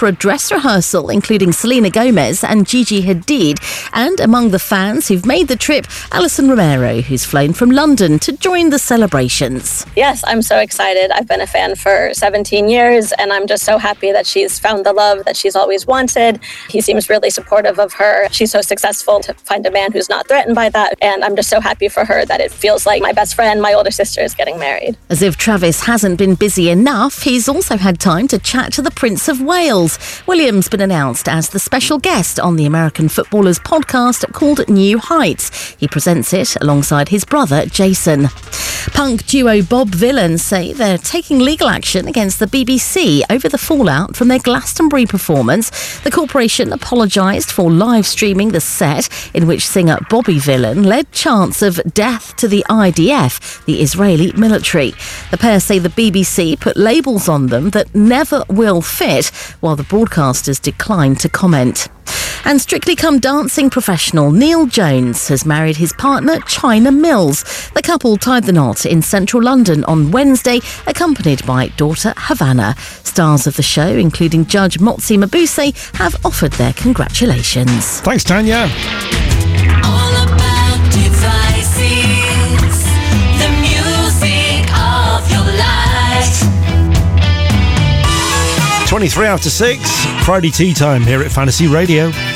for a dress rehearsal, including Selena Gomez and Gigi Hadid. And among the fans who've made the trip, Alison Romero, who's flown from London to join the celebrations. Yes, I'm so excited. I've been a fan for 17 years, and I'm just so happy that she's found the love that she's always wanted. He seems really supportive of her. She's so successful to find a man who's not threatened by that, and I'm just so happy for her that it feels like my best friend, my older sister, is getting married. As if Travis hasn't been busy enough, he's also had time to chat to the Prince of Wales. William's been announced as the special guest on the American Footballers podcast called New Heights. He presents it alongside his brother, Jason. Punk duo Bob Vylan say they're taking legal action against the BBC over the fallout from their Glastonbury performance. The corporation apologised for live streaming the set in which singer Bobby Vylan led chants of death to the IDF, the Israeli military. The pair say the BBC put labels on them that never will fit, while the broadcasters declined to comment. And Strictly Come Dancing professional Neil Jones has married his partner China Mills. The couple tied the knot in central London on Wednesday, accompanied by daughter Havana. Stars of the show, including Judge Motsi Mabuse, have offered their congratulations. Thanks, Tanya. All about devices, the music of your life. 23 after 6, Friday tea time here at Fantasy Radio.